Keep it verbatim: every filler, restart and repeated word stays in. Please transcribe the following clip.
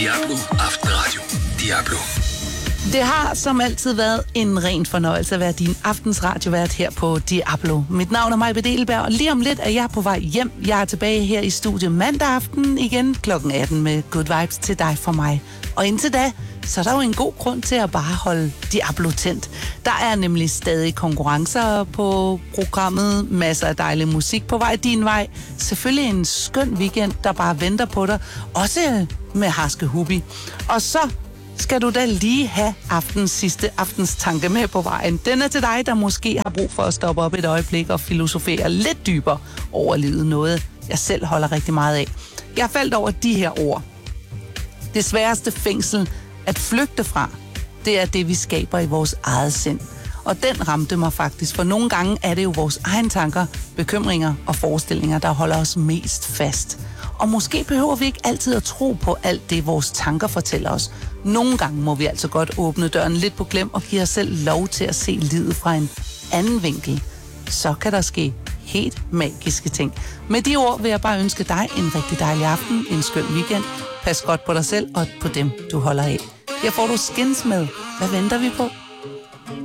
Diablo Aftenradio. Diablo. Det har som altid været en ren fornøjelse at være din aftensradiovært her på Diablo. Mit navn er Maj Bedelberg, og lige om lidt er jeg på vej hjem. Jeg er tilbage her i studiet mandag aften igen klokken atten med Good Vibes til dig for mig. Og indtil da, så er der jo en god grund til at bare holde Diablo tændt. Der er nemlig stadig konkurrencer på programmet, masser af dejlig musik på vej din vej. Selvfølgelig en skøn weekend, der bare venter på dig, også med Harske Hubi. Og så skal du da lige have aftens sidste aftens tanke med på vejen. Den er til dig, der måske har brug for at stoppe op et øjeblik og filosofere lidt dybere over livet. Noget, jeg selv holder rigtig meget af. Jeg faldt over de her ord. Det sværeste fængsel at flygte fra, det er det, vi skaber i vores eget sind. Og den ramte mig faktisk, for nogle gange er det jo vores egne tanker, bekymringer og forestillinger, der holder os mest fast. Og måske behøver vi ikke altid at tro på alt det, vores tanker fortæller os. Nogle gange må vi altså godt åbne døren lidt på klem og give os selv lov til at se livet fra en anden vinkel. Så kan der ske helt magiske ting. Med de ord vil jeg bare ønske dig en rigtig dejlig aften, en skøn weekend. Pas godt på dig selv og på dem, du holder af. Her får du Skins med. Hvad venter vi på?